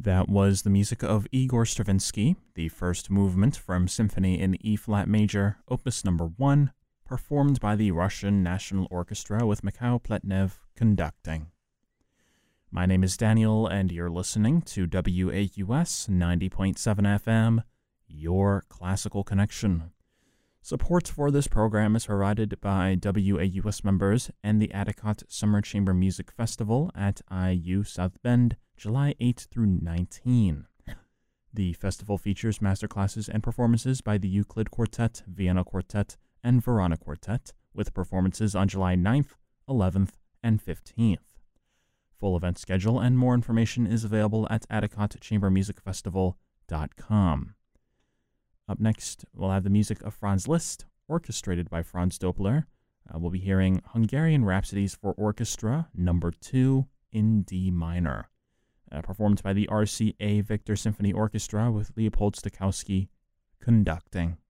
That was the music of Igor Stravinsky, the first movement from Symphony in E-flat major, Opus number 1, performed by the Russian National Orchestra with Mikhail Pletnev conducting. My name is Daniel, and you're listening to WAUS 90.7 FM, your classical connection. Support for this program is provided by WAUS members and the Addicott Summer Chamber Music Festival at IU South Bend, July 8 through 19. The festival features masterclasses and performances by the Euclid Quartet, Vienna Quartet, and Verona Quartet, with performances on July 9th, 11th, and 15th. Full event schedule and more information is available at AddicottChamberMusicFestival.com. Up next, we'll have the music of Franz Liszt, orchestrated by Franz Doppler. We'll be hearing Hungarian Rhapsodies for Orchestra, number 2 in D minor, performed by the RCA Victor Symphony Orchestra with Leopold Stokowski conducting.